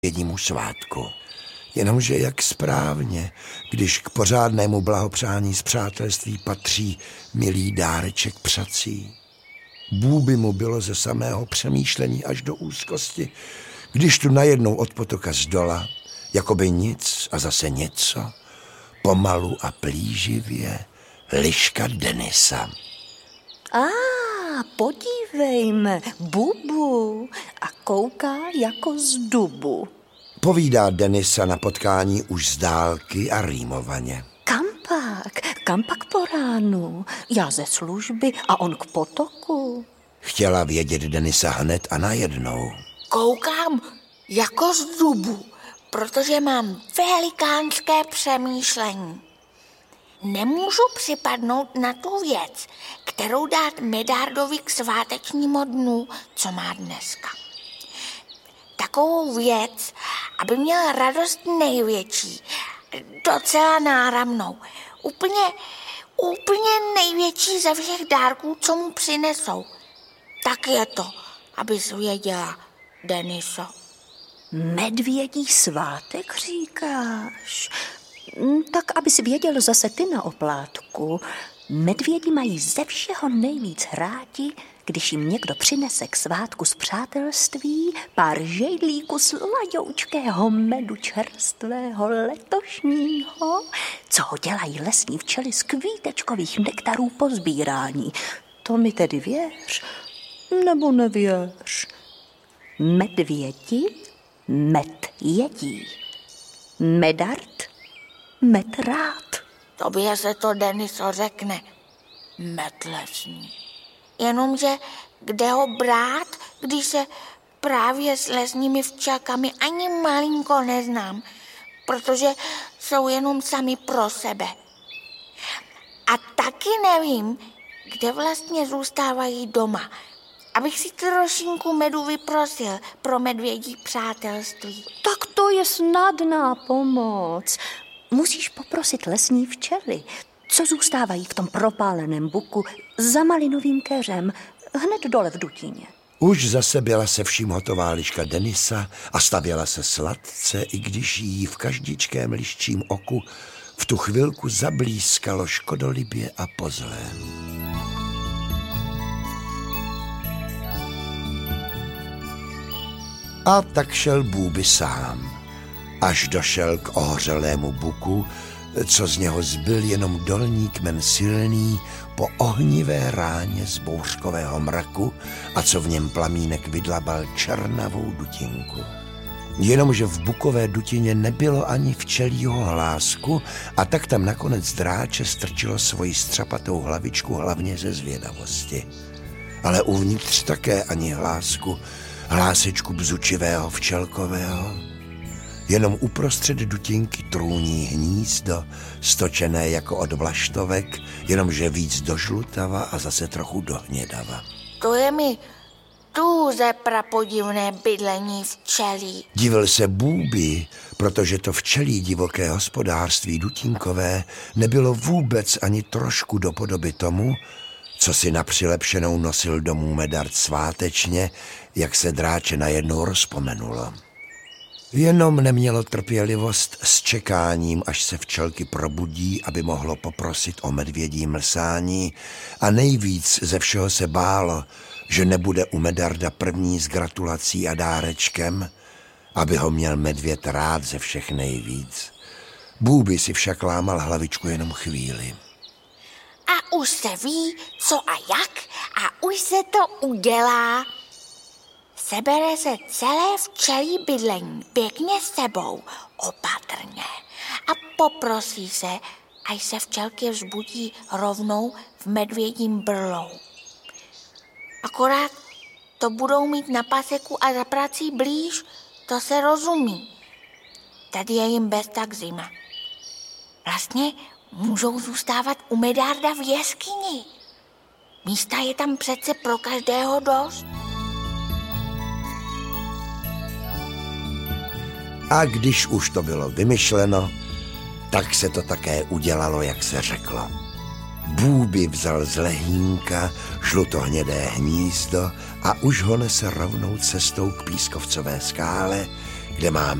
medvědímu svátku. Jenomže jak správně, když k pořádnému blahopřání z přátelství patří milý dáreček přací. Bůby mu bylo ze samého přemýšlení až do úzkosti, když tu najednou od potoka zdola, jakoby nic a zase něco, pomalu a plíživě, liška Denisa. Podívejme, Bubu, a kouká jako z dubu. Povídá Denisa na potkání už z dálky a rýmovaně. Kam pak po ránu? Já ze služby a on k potoku. Chtěla vědět Denisa hned a najednou. Koukám jako z dubu, protože mám velikánské přemýšlení. Nemůžu připadnout na tu věc, kterou dát Medardovi k svátečnímu dnu, co má dneska. Takovou věc, aby měl radost největší, docela náramnou, úplně největší ze všech dárků, co mu přinesou. Tak je to, abys věděla, Deniso. Medvědí svátek říkáš? Tak abys věděl zase ty na oplátku. Medvědi mají ze všeho nejvíc rádi, když jim někdo přinese k svátku z přátelství pár žejdlíků sladoučkého medu čerstvého letošního, co ho dělají lesní včely z kvítečkových nektarů po sbírání. To mi tedy věř, nebo nevěř. Medvědi med jedí. Medard med rád. Tobě se to, Deniso, řekne med lesní. Jenomže kde ho brát, když se právě s lesními včelkami ani malinko neznám, protože jsou jenom sami pro sebe. A taky nevím, kde vlastně zůstávají doma, abych si trošinku medu vyprosil pro medvědí přátelství. Tak to je snadná pomoc. Musíš poprosit lesní včely, co zůstávají v tom propáleném buku za malinovým keřem, hned dole v dutině. Už zase byla se vším hotová liška Denisa a stavěla se sladce, i když jí v každičkém liščím oku v tu chvilku zablískalo škodolibě a po zlém. A tak šel Bůby sám, až došel k ohořelému buku, co z něho zbyl jenom dolní kmen silný po ohnivé ráně z bouřkového mraku a co v něm plamínek vydlabal černavou dutinku. Jenomže v bukové dutině nebylo ani včelího hlásku a tak tam nakonec dráče strčilo svoji střapatou hlavičku hlavně ze zvědavosti. Ale uvnitř také ani hlásku, hlásečku bzučivého včelkového. Jenom uprostřed dutinky trůní hnízdo, stočené jako od vlaštovek, jenomže víc do žlutava a zase trochu do hnědava. To je mi tuze prapodivné bydlení včelí. Divil se Bůby, protože to včelí divoké hospodářství dutinkové nebylo vůbec ani trošku do podoby tomu, co si na přilepšenou nosil domů Medard svátečně, jak se dráče najednou rozpomenulo. Jenom nemělo trpělivost s čekáním, až se včelky probudí, aby mohlo poprosit o medvědí mlsání, a nejvíc ze všeho se bálo, že nebude u Medarda první s gratulací a dárečkem, aby ho měl medvěd rád ze všech nejvíc. Bůby si však lámal hlavičku jenom chvíli. A už se ví, co a jak, a už se to udělá. Sebere se celé včelí bydlení pěkně s sebou, opatrně, a poprosí se, až se včelky vzbudí rovnou v medvědím brlou. Akorát to budou mít na paseku a za prací blíž, to se rozumí. Tady je jim bez tak zima. Vlastně můžou zůstávat u Medarda v jeskyni. Místa je tam přece pro každého dost. A když už to bylo vymyšleno, tak se to také udělalo, jak se řeklo. Bůby vzal z lehínka žlutohnědé hnízdo a už ho nese rovnou cestou k pískovcové skále, kde má